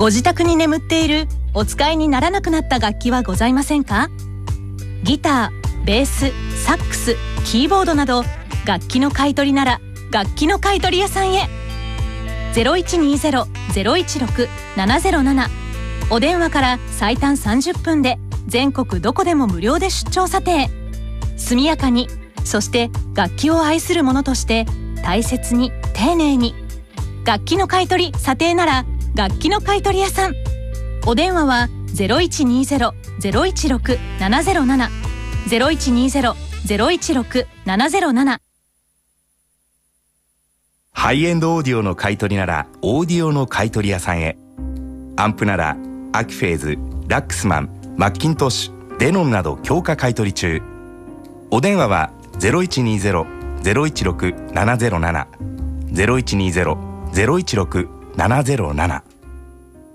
ご自宅に眠っているお使いにならなくなった楽器はございませんか？ギター、ベース、サックス、キーボードなど楽器の買い取りなら楽器の買取屋さんへ。0120-016-707、お電話から最短30分で全国どこでも無料で出張査定。速やかに、そして楽器を愛する者として大切に丁寧に。楽器の買い取り査定なら楽器の買取屋さん。お電話は 0120-016-707 0120-016-707。 ハイエンドオーディオの買い取りならオーディオの買い取り屋さんへ。アンプならアキフェーズ、ラックスマン、マッキントッシュ、デノンなど強化買い取り中。お電話は 0120-016-707 0120-016-707。